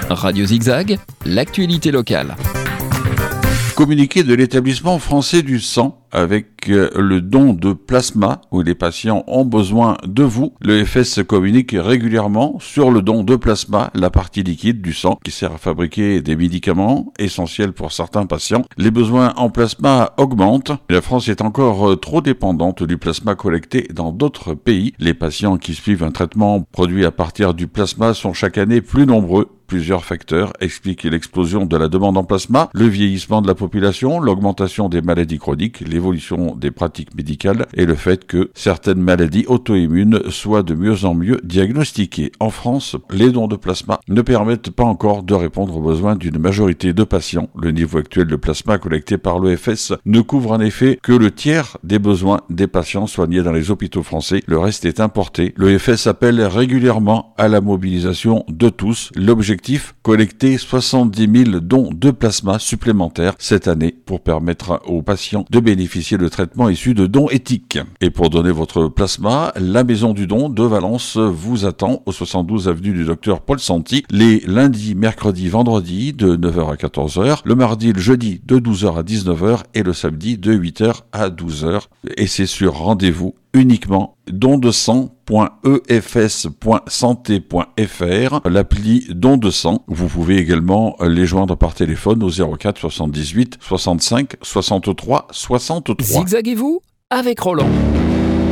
Radio Zigzag, l'actualité locale. Communiqué de l'établissement français du sang avec le don de plasma où les patients ont besoin de vous. L'EFS communique régulièrement sur le don de plasma, la partie liquide du sang qui sert à fabriquer des médicaments essentiels pour certains patients. Les besoins en plasma augmentent. La France est encore trop dépendante du plasma collecté dans d'autres pays. Les patients qui suivent un traitement produit à partir du plasma sont chaque année plus nombreux. Plusieurs facteurs expliquent l'explosion de la demande en plasma, le vieillissement de la population, l'augmentation des maladies chroniques, l'évolution des pratiques médicales et le fait que certaines maladies auto-immunes soient de mieux en mieux diagnostiquées. En France, les dons de plasma ne permettent pas encore de répondre aux besoins d'une majorité de patients. Le niveau actuel de plasma collecté par l'EFS ne couvre en effet que le tiers des besoins des patients soignés dans les hôpitaux français. Le reste est importé. L'EFS appelle régulièrement à la mobilisation de tous. L'objectif, collecter 70 000 dons de plasma supplémentaires cette année pour permettre aux patients de bénéficier de traitements issus de dons éthiques. Et pour donner votre plasma, la Maison du Don de Valence vous attend au 72 avenue du Docteur Paul Santi, les lundis, mercredis, vendredis de 9h à 14h, le mardi et le jeudi de 12h à 19h et le samedi de 8h à 12h. Et c'est sur rendez-vous uniquement dondesang.efs.santé.fr, l'appli Don de sang. Vous pouvez également les joindre par téléphone au 04 78 65 63 63. Zigzaguez-vous avec Roland.